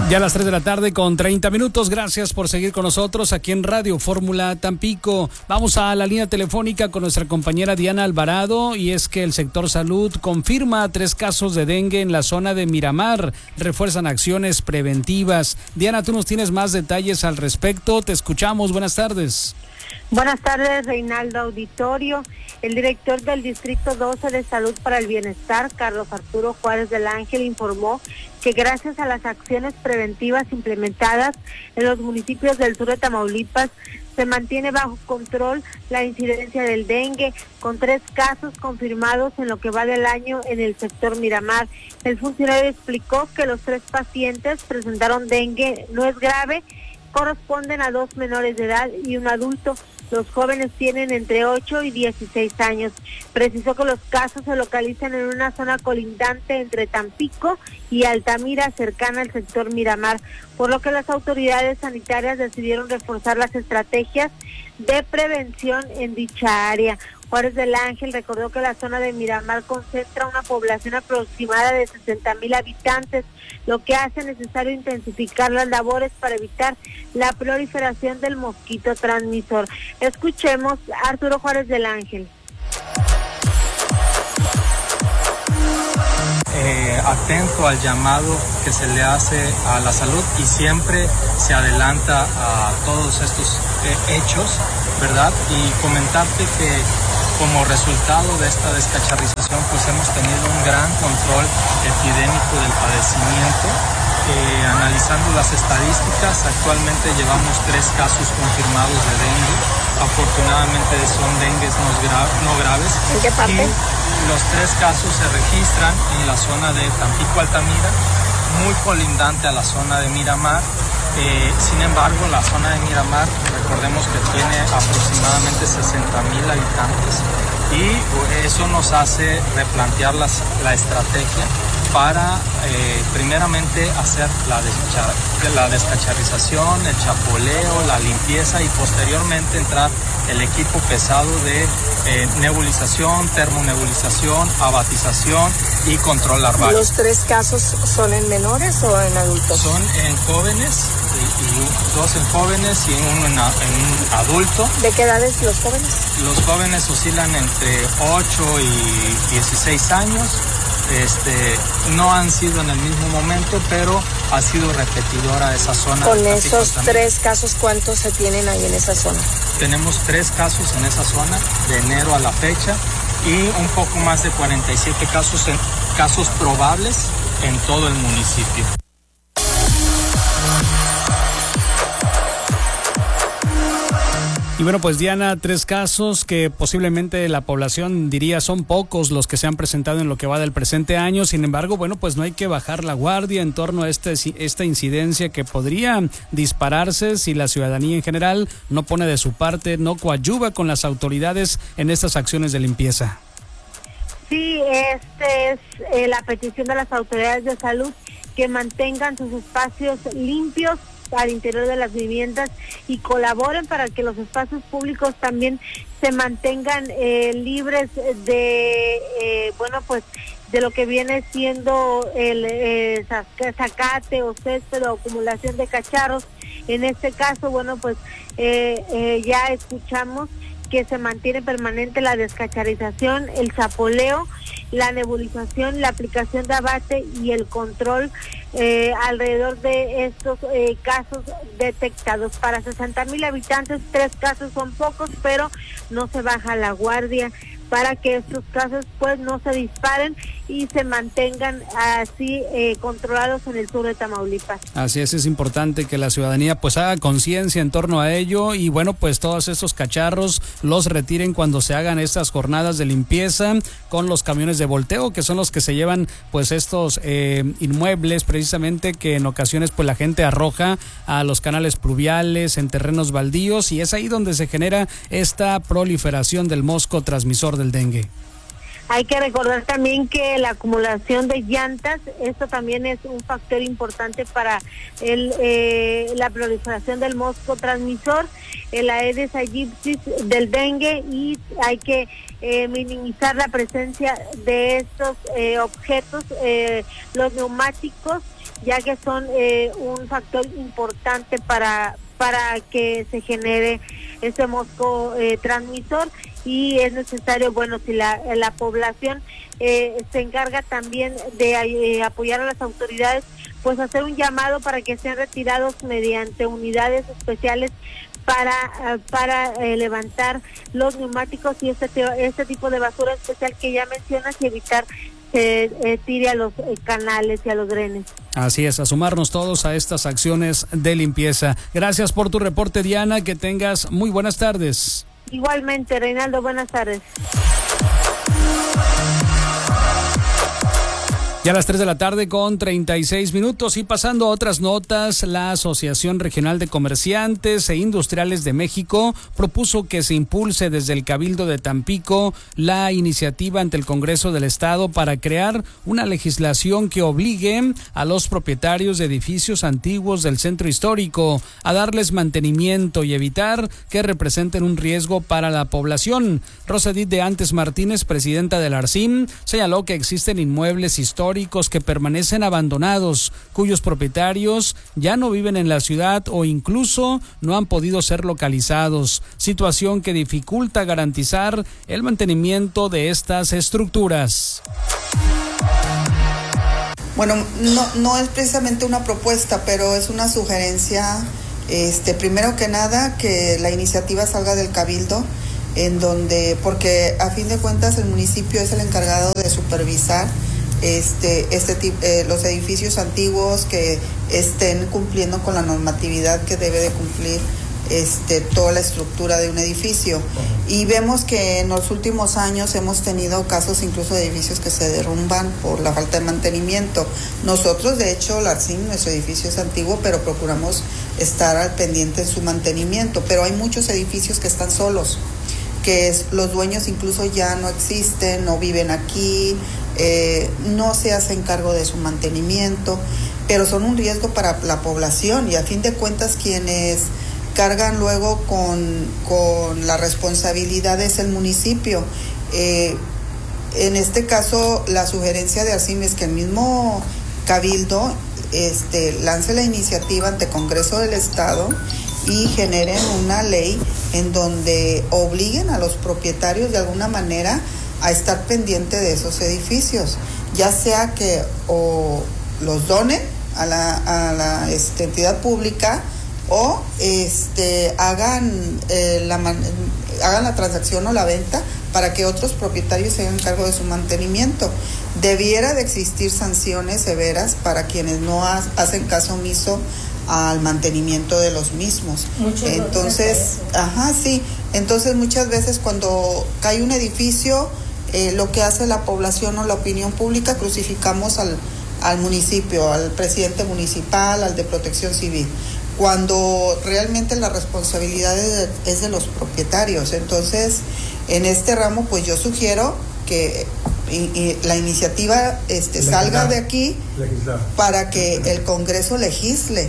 Ya a las 3 de la tarde con 30 minutos. Gracias por seguir con nosotros aquí en Radio Fórmula Tampico. Vamos a la línea telefónica con nuestra compañera Diana Alvarado, y es que el sector salud confirma 3 casos de dengue en la zona de Miramar. Refuerzan acciones preventivas. Diana, tú nos tienes más detalles al respecto. Te escuchamos. Buenas tardes. Buenas tardes, Reinaldo Auditorio. El director del Distrito 12 de Salud para el Bienestar, Carlos Arturo Juárez del Ángel, informó que gracias a las acciones preventivas implementadas en los municipios del sur de Tamaulipas, se mantiene bajo control la incidencia del dengue, con 3 casos confirmados en lo que va del año en el sector Miramar. El funcionario explicó que los 3 pacientes presentaron dengue, no es grave, corresponden a 2 menores de edad y un adulto. Los jóvenes tienen entre 8 y 16 años. Precisó que los casos se localizan en una zona colindante entre Tampico y Altamira, cercana al sector Miramar, por lo que las autoridades sanitarias decidieron reforzar las estrategias de prevención en dicha área. Juárez del Ángel recordó que la zona de Miramar concentra una población aproximada de 60,000 habitantes, lo que hace necesario intensificar las labores para evitar la proliferación del mosquito transmisor. Escuchemos a Arturo Juárez del Ángel. Atento al llamado que se le hace a la salud y siempre se adelanta a todos estos hechos, ¿verdad? Y comentarte que como resultado de esta descacharrización, pues hemos tenido un gran control epidémico del padecimiento. Analizando las estadísticas, actualmente llevamos 3 casos confirmados de dengue. Afortunadamente son dengues no graves. ¿En qué parte? Y los 3 casos se registran en la zona de Tampico-Altamira, muy colindante a la zona de Miramar. Sin embargo, la zona de Miramar, recordemos que tiene aproximadamente 60,000 habitantes, y eso nos hace replantear la estrategia para primeramente hacer la descacharrización, el chapoleo, la limpieza, y posteriormente entrar el equipo pesado de nebulización, termonebulización, abatización y control larval. ¿Los 3 casos son en menores o en adultos? Son en jóvenes, y 2 en jóvenes y 1 en adulto. ¿De qué edades los jóvenes? Los jóvenes oscilan entre 8 y 16 años. No han sido en el mismo momento, pero ha sido repetidora esa zona. Con esos 3 casos, ¿cuántos se tienen ahí en esa zona? Tenemos 3 casos en esa zona de enero a la fecha, y un poco más de 47 casos probables en todo el municipio. Y bueno, pues Diana, 3 casos que posiblemente la población diría son pocos los que se han presentado en lo que va del presente año. Sin embargo, bueno, pues no hay que bajar la guardia en torno a esta incidencia que podría dispararse si la ciudadanía en general no pone de su parte, no coadyuva con las autoridades en estas acciones de limpieza. Sí, es la petición de las autoridades de salud, que mantengan sus espacios limpios al interior de las viviendas y colaboren para que los espacios públicos también se mantengan libres de de lo que viene siendo el zacate o césped o acumulación de cacharros. En este caso, ya escuchamos que se mantiene permanente la descacharización, el chapoleo, la nebulización, la aplicación de abate y el control alrededor de estos casos detectados. Para 60,000 habitantes, 3 casos son pocos, pero no se baja la guardia para que estos casos pues no se disparen y se mantengan así controlados en el sur de Tamaulipas. Así es importante que la ciudadanía pues haga conciencia en torno a ello, y bueno, pues todos estos cacharros los retiren cuando se hagan estas jornadas de limpieza con los camiones de volteo, que son los que se llevan pues estos inmuebles precisamente que en ocasiones pues la gente arroja a los canales pluviales, en terrenos baldíos, y es ahí donde se genera esta proliferación del mosco transmisor del dengue. Hay que recordar también que la acumulación de llantas, esto también es un factor importante para la proliferación del mosco transmisor, el Aedes aegypti del dengue, y hay que minimizar la presencia de estos objetos, los neumáticos, ya que son un factor importante para que se genere este mosco transmisor, y es necesario, bueno, si la población se encarga también de apoyar a las autoridades, pues hacer un llamado para que sean retirados mediante unidades especiales para levantar los neumáticos y este tipo de basura especial que ya mencionas, y evitar que tire a los canales y a los drenes. Así es, a sumarnos todos a estas acciones de limpieza. Gracias por tu reporte, Diana, que tengas muy buenas tardes. Igualmente, Reinaldo, buenas tardes. Ya a las 3 de la tarde con 36 minutos y pasando a otras notas, la Asociación Regional de Comerciantes e Industriales de México propuso que se impulse desde el Cabildo de Tampico la iniciativa ante el Congreso del Estado para crear una legislación que obligue a los propietarios de edificios antiguos del centro histórico a darles mantenimiento y evitar que representen un riesgo para la población. Rosa Edith de Antes Martínez, presidenta del ARCIM, señaló que existen inmuebles históricos que permanecen abandonados, cuyos propietarios ya no viven en la ciudad o incluso no han podido ser localizados, situación que dificulta garantizar el mantenimiento de estas estructuras. Bueno, no es precisamente una propuesta, pero es una sugerencia. Primero que nada, que la iniciativa salga del Cabildo, porque a fin de cuentas el municipio es el encargado de supervisar los edificios antiguos que estén cumpliendo con la normatividad que debe de cumplir toda la estructura de un edificio. Y vemos que en los últimos años hemos tenido casos incluso de edificios que se derrumban por la falta de mantenimiento. Nosotros, de hecho, la ARCIM, nuestro edificio es antiguo, pero procuramos estar al pendiente en su mantenimiento. Pero hay muchos edificios que están solos, los dueños incluso ya no existen, no viven aquí, no se hacen cargo de su mantenimiento, pero son un riesgo para la población, y a fin de cuentas quienes cargan luego con la responsabilidad es el municipio. En este caso, la sugerencia de ARCIM es que el mismo Cabildo lance la iniciativa ante Congreso del Estado y generen una ley en donde obliguen a los propietarios de alguna manera a estar pendiente de esos edificios, ya sea que o los donen a la entidad pública o hagan la transacción o la venta para que otros propietarios se hagan cargo de su mantenimiento. Debiera de existir sanciones severas para quienes no hacen caso omiso al mantenimiento de los mismos. Entonces, entonces muchas veces cuando cae un edificio, lo que hace la población o la opinión pública, crucificamos al municipio, al presidente municipal, al de Protección Civil, cuando realmente la responsabilidad es de los propietarios. Entonces, en este ramo, pues yo sugiero que la iniciativa salga de aquí para que el Congreso legisle.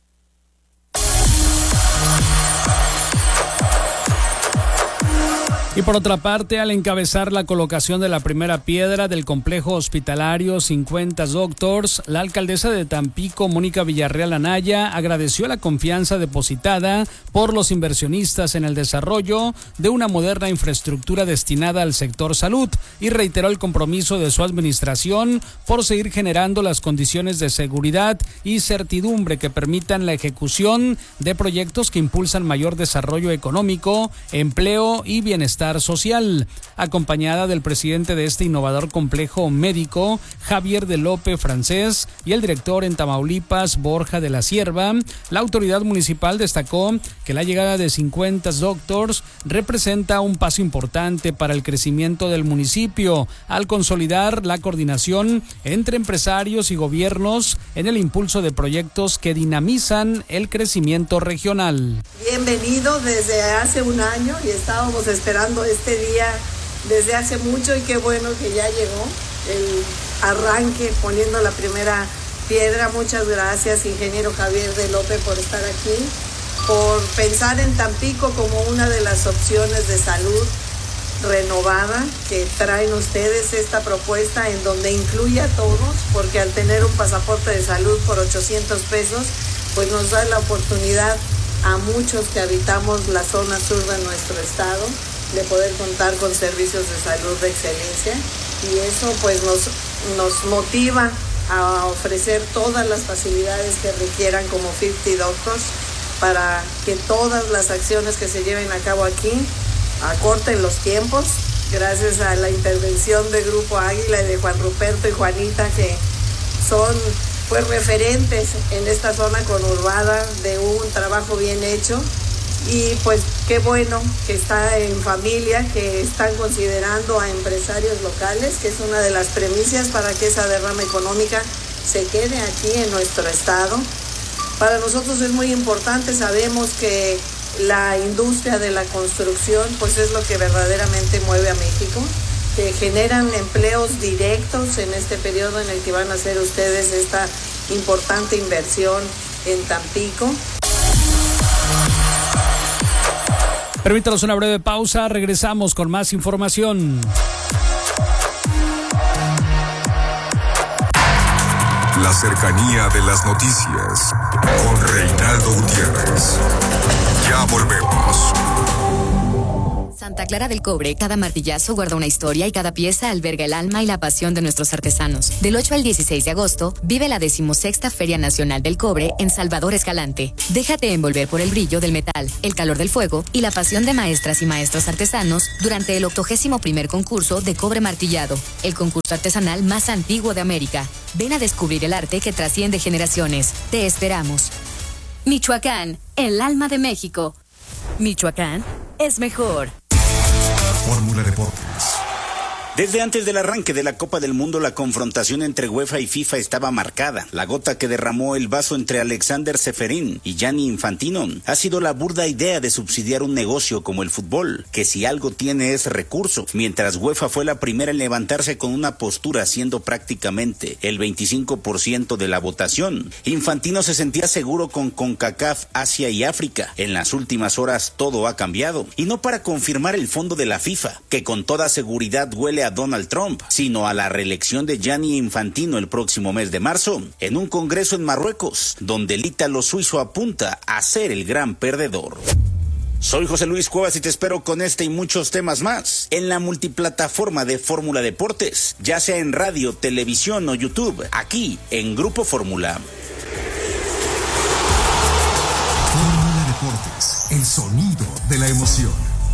Y por otra parte, al encabezar la colocación de la primera piedra del complejo hospitalario 50 Doctors, la alcaldesa de Tampico, Mónica Villarreal Anaya, agradeció la confianza depositada por los inversionistas en el desarrollo de una moderna infraestructura destinada al sector salud y reiteró el compromiso de su administración por seguir generando las condiciones de seguridad y certidumbre que permitan la ejecución de proyectos que impulsan mayor desarrollo económico, empleo y bienestar social. Acompañada del presidente de este innovador complejo médico, Javier de Lope Francés, y el director en Tamaulipas, Borja de la Cierva, la autoridad municipal destacó que la llegada de 50 Doctors representa un paso importante para el crecimiento del municipio, al consolidar la coordinación entre empresarios y gobiernos en el impulso de proyectos que dinamizan el crecimiento regional. Bienvenido desde hace un año y estábamos esperando este día desde hace mucho, y qué bueno que ya llegó el arranque poniendo la primera piedra. Muchas gracias, ingeniero Javier de Lope, por estar aquí, por pensar en Tampico como una de las opciones de salud renovada que traen ustedes, esta propuesta en donde incluye a todos, porque al tener un pasaporte de salud por 800 pesos, pues nos da la oportunidad a muchos que habitamos la zona sur de nuestro estado de poder contar con servicios de salud de excelencia, y eso pues nos motiva a ofrecer todas las facilidades que requieran como 50 Doctors para que todas las acciones que se lleven a cabo aquí acorten los tiempos, gracias a la intervención de Grupo Águila y de Juan Ruperto y Juanita, que son pues referentes en esta zona conurbada de un trabajo bien hecho. Y pues qué bueno que está en familia, que están considerando a empresarios locales, que es una de las premisas para que esa derrama económica se quede aquí en nuestro estado. Para nosotros es muy importante, sabemos que la industria de la construcción pues es lo que verdaderamente mueve a México, que generan empleos directos en este periodo en el que van a hacer ustedes esta importante inversión en Tampico. Permítanos una breve pausa, regresamos con más información. La cercanía de las noticias con Reinaldo Gutiérrez. Ya volvemos. Santa Clara del Cobre, cada martillazo guarda una historia y cada pieza alberga el alma y la pasión de nuestros artesanos. Del 8 al 16 de agosto, vive la 16ª Feria Nacional del Cobre en Salvador Escalante. Déjate envolver por el brillo del metal, el calor del fuego y la pasión de maestras y maestros artesanos durante el 81º concurso de cobre martillado, el concurso artesanal más antiguo de América. Ven a descubrir el arte que trasciende generaciones. Te esperamos. Michoacán, el alma de México. Michoacán es mejor. Fórmula Deportes. Desde antes del arranque de la Copa del Mundo, la confrontación entre UEFA y FIFA estaba marcada. La gota que derramó el vaso entre Alexander Ceferín y Gianni Infantino ha sido la burda idea de subsidiar un negocio como el fútbol, que si algo tiene es recurso, mientras UEFA fue la primera en levantarse con una postura siendo prácticamente el 25% de la votación. Infantino se sentía seguro con CONCACAF, Asia y África. En las últimas horas todo ha cambiado, y no para confirmar el fondo de la FIFA, que con toda seguridad huele a Donald Trump, sino a la reelección de Gianni Infantino el próximo mes de marzo, en un congreso en Marruecos, donde el ítalo suizo apunta a ser el gran perdedor. Soy José Luis Cuevas y te espero con este y muchos temas más en la multiplataforma de Fórmula Deportes, ya sea en radio, televisión o YouTube, aquí en Grupo Fórmula. Fórmula Deportes, el sonido de la emoción.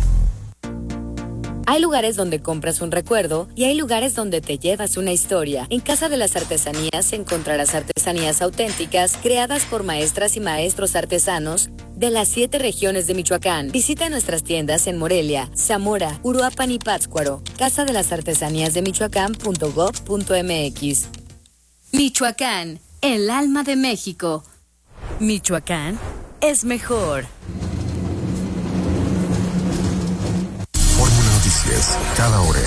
Hay lugares donde compras un recuerdo y hay lugares donde te llevas una historia. En Casa de las Artesanías encontrarás artesanías auténticas creadas por maestras y maestros artesanos de las 7 regiones de Michoacán. Visita nuestras tiendas en Morelia, Zamora, Uruapan y Pátzcuaro. Casa de las Artesanías de Michoacán.gov.mx. Michoacán, el alma de México. Michoacán es mejor. Cada hora.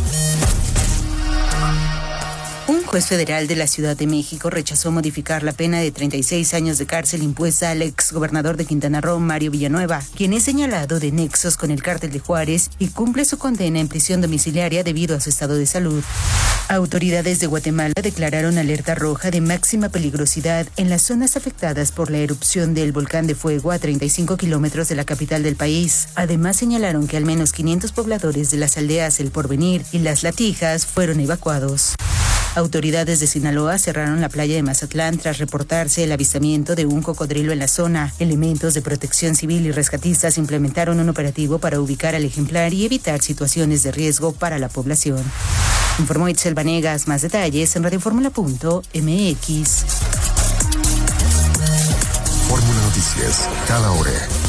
Un juez federal de la Ciudad de México rechazó modificar la pena de 36 años de cárcel impuesta al exgobernador de Quintana Roo, Mario Villanueva, quien es señalado de nexos con el cártel de Juárez y cumple su condena en prisión domiciliaria debido a su estado de salud. Autoridades de Guatemala declararon alerta roja de máxima peligrosidad en las zonas afectadas por la erupción del volcán de fuego a 35 kilómetros de la capital del país. Además señalaron que al menos 500 pobladores de las aldeas El Porvenir y Las Latijas fueron evacuados. Autoridades de Sinaloa cerraron la playa de Mazatlán tras reportarse el avistamiento de un cocodrilo en la zona. Elementos de protección civil y rescatistas implementaron un operativo para ubicar al ejemplar y evitar situaciones de riesgo para la población. Informó Itzel Vanegas. Más detalles en radioformula.mx. Fórmula Noticias, cada hora.